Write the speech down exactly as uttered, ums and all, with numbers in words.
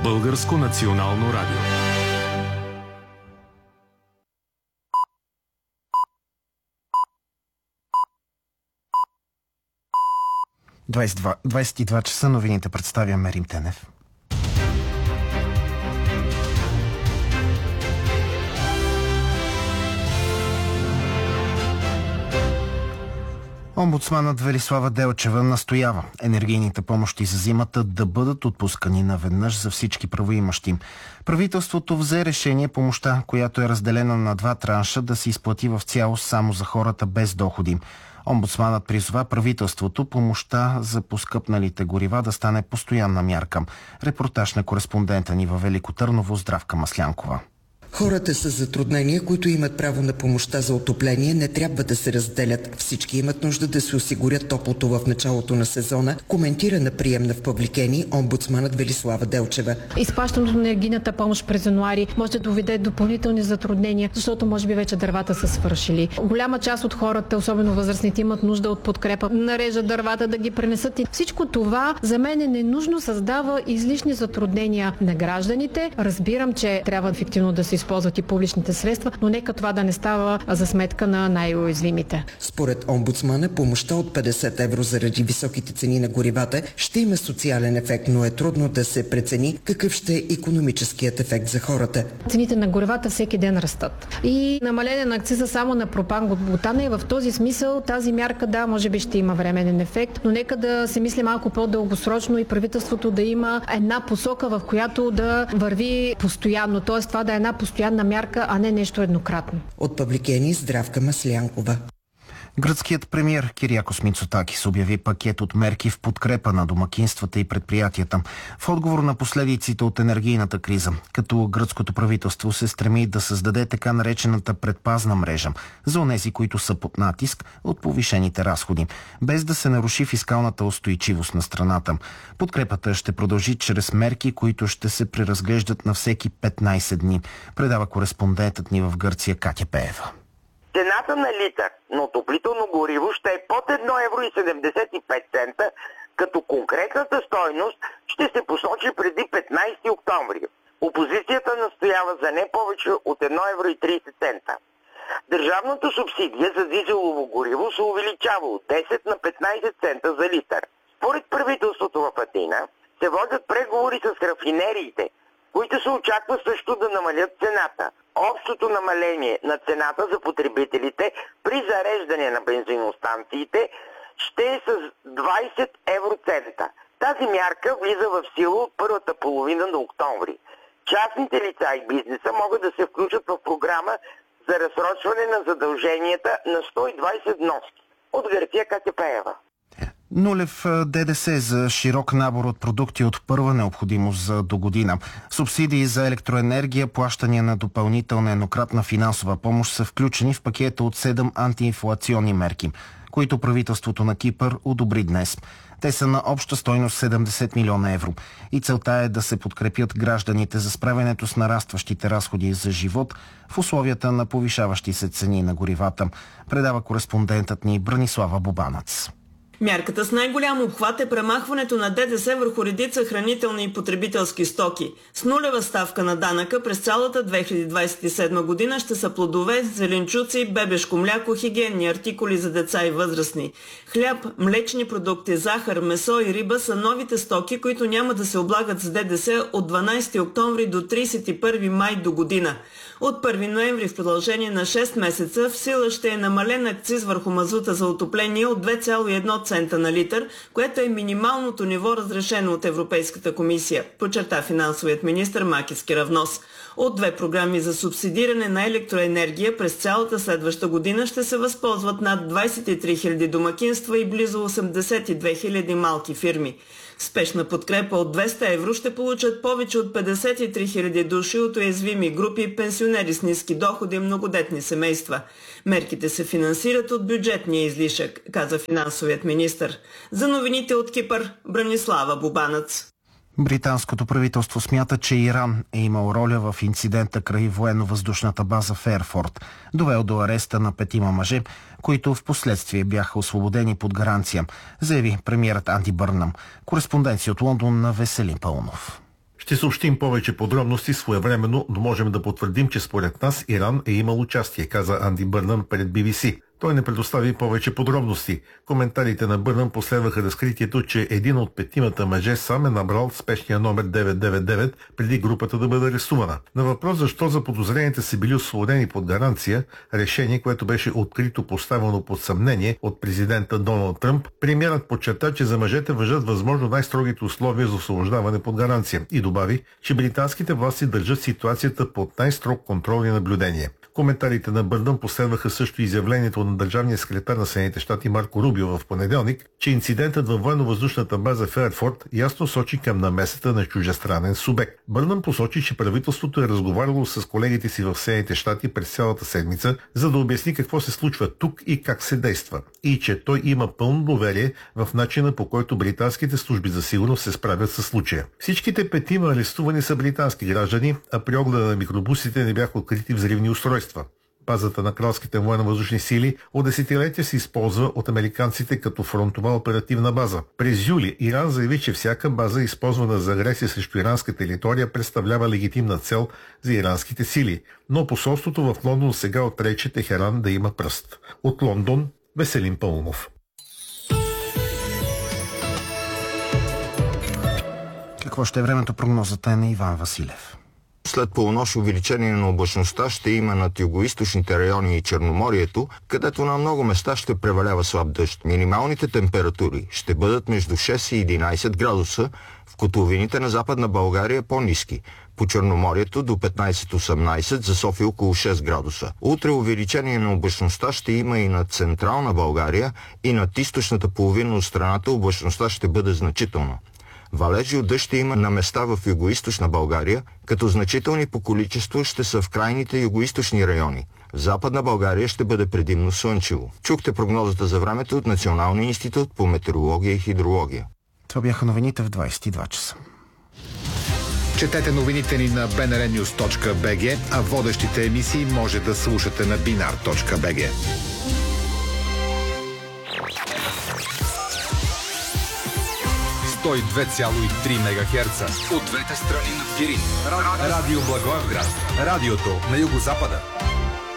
Българско национално радио. двадесет и два часа, новините представя Мерим Тенев. Омбудсманът Велислава Делчева настоява енергийните помощи за зимата да бъдат отпускани наведнъж за всички правоимащи. Правителството взе решение помощта, която е разделена на два транша, да се изплати в цялост само за хората без доходи. Омбудсманът призова правителството помощта за поскъпналите горива да стане постоянна мярка. Репортаж на кореспондента ни във Велико Търново Здравка Маслянкова. Хората с затруднения, които имат право на помощта за отопление, не трябва да се разделят. Всички имат нужда да се осигурят топлото в началото на сезона, коментира на приемна в Павликени омбудсманът Велислава Делчева. Изплащането на енергийната помощ през януари може да доведе допълнителни затруднения, защото може би вече дървата са свършили. Голяма част от хората, особено възрастните, имат нужда от подкрепа, нарежат дървата да ги пренесат. И всичко това за мен е ненужно, създава излишни затруднения на гражданите. Разбирам, че трябва ефективно да се използват и публичните средства, но нека това да не става за сметка на най-уязвимите. Според омбудсмана, помощта от петдесет евро заради високите цени на горивата ще има социален ефект, но е трудно да се прецени какъв ще е икономическият ефект за хората. Цените на горивата всеки ден растат. И намаление на акциза само на пропан-бутана и в този смисъл тази мярка, да, може би ще има временен ефект, но нека да се мисли малко по-дългосрочно и правителството да има една посока, в която да върви постоянно, т.е. това да е една постоянна мярка, а не нещо еднократно. От Павликени Здравка Маслянкова. Гръцкият премиер Кириакос Мицотакис обяви пакет от мерки в подкрепа на домакинствата и предприятията в отговор на последиците от енергийната криза, като гръцкото правителство се стреми да създаде така наречената предпазна мрежа за онези, които са под натиск от повишените разходи, без да се наруши фискалната устойчивост на страната. Подкрепата ще продължи чрез мерки, които ще се преразглеждат на всеки петнайсет дни, предава кореспондентът ни в Гърция Катя Пеева. Цената на литър на отоплително гориво ще е под едно евро и седемдесет и пет цента, като конкретната стойност ще се посочи преди петнайсети октомври. Опозицията настоява за не повече от едно евро и трийсет цента. Държавната субсидия за дизелово гориво се увеличава от десет на петнайсет цента за литър. Според правителството в Атина се водят преговори с рафинериите, които се очаква също да намалят цената. Общото намаление на цената за потребителите при зареждане на бензиностанциите ще е с двайсет евроцента. Тази мярка влиза в сила от първата половина на октомври. Частните лица и бизнеса могат да се включат в програма за разсрочване на задълженията на сто и двайсет вноски. От Гърция Катя Пеева. Нулев ДДС за широк набор от продукти от първа необходимост за до година. Субсидии за електроенергия, плащания на допълнителна еднократна финансова помощ са включени в пакета от седем антиинфлационни мерки, които правителството на Кипър одобри днес. Те са на обща стойност седемдесет милиона евро и целта е да се подкрепят гражданите за справянето с нарастващите разходи за живот в условията на повишаващи се цени на горивата, предава кореспондентът ни Бранислава Бобанац. Мярката с най-голям обхват е премахването на ДДС върху редица хранителни и потребителски стоки. С нулева ставка на данъка през цялата две хиляди двадесет и седма година ще са плодове, зеленчуци, бебешко мляко, хигиенни артикули за деца и възрастни. Хляб, млечни продукти, захар, месо и риба са новите стоки, които няма да се облагат с ДДС от дванайсети октомври до трийсет и първи май до година. От първи ноември в продължение на шест месеца в сила ще е намален акциз върху мазута за отопление от две цяло и едно цента на литър, което е минималното ниво разрешено от Европейската комисия, подчерта финансовият министър Маки Скиравнос. От две програми за субсидиране на електроенергия през цялата следваща година ще се възползват над двайсет и три хиляди домакинства и близо осемдесет и две хиляди малки фирми. Спешна подкрепа от двеста евро ще получат повече от петдесет и три хиляди души от уязвими групи, пенсионери с ниски доходи и многодетни семейства. Мерките се финансират от бюджетния излишък, каза финансовият министър. За новините от Кипър, Бранислава Бобанац. Британското правителство смята, че Иран е имал роля в инцидента край военно-въздушната база в Ерфорд, довел до ареста на петима мъже, които в последствие бяха освободени под гаранция, заяви премиерът Анди Бърнъм. Кореспонденция от Лондон на Веселин Пълнов. Ще съобщим повече подробности своевременно, но можем да потвърдим, че според нас Иран е имал участие, каза Анди Бърнъм пред Би Би Си. Той не предостави повече подробности. Коментарите на Бърнъм последваха разкритието, че един от петимата мъже сам е набрал спешния номер девет девет девет преди групата да бъде арестувана. На въпрос защо заподозрените са били освободени под гаранция, решение, което беше открито поставено под съмнение от президента Доналд Тръмп, премиерът подчерта, че за мъжете важат възможно най-строгите условия за освобождаване под гаранция и добави, че британските власти държат ситуацията под най-строг контрол и наблюдение. Коментарите на Бърнъм последваха също изявлението на държавния секретар на Съединените щати Марко Рубио в понеделник, че инцидентът във военно-въздушната база в Ерфорд ясно сочи към намесата на чуждестранен субект. Бърнъм посочи, че правителството е разговаряло с колегите си в Съединените щати през цялата седмица, за да обясни какво се случва тук и как се действа. И че той има пълно доверие в начина, по който британските служби за сигурност се справят с случая. Всичките петима арестувани са британски граждани, а при огледа на микробусите не бяха открити взривни устройства. Базата на кралските военно-въздушни сили от десетилетия се използва от американците като фронтова оперативна база. През юли Иран заяви, че всяка база, използвана за агресия срещу иранска територия, представлява легитимна цел за иранските сили. Но посолството в Лондон сега отрече Техеран да има пръст. От Лондон Веселин Пълнов. Какво ще е времето? Прогнозата е на Иван Василев. След полунощ увеличение на облачността ще има над югоизточните райони и Черноморието, където на много места ще превалява слаб дъжд. Минималните температури ще бъдат между шест и единайсет градуса, в котловините на Западна България по-ниски. По Черноморието до петнайсет-осемнайсет, за София около шест градуса. Утре увеличение на облачността ще има и над Централна България, и над източната половина от страната облачността ще бъде значителна. Валежи от дъжд ще има на места в югоизточна България, като значителни по количество ще са в крайните югоизточни райони. В Западна България ще бъде предимно слънчево. Чухте прогнозата за времето от Националния институт по метеорология и хидрология. Това бяха новините в двайсет и два часа. Четете новините ни на би ен ар нюз точка би джи, а водещите емисии може да слушате на би ен ар точка би джи. сто и две цяло и три мегахерца от двете страни на Пирин. Радио Благоевград. Радиото на югозапада.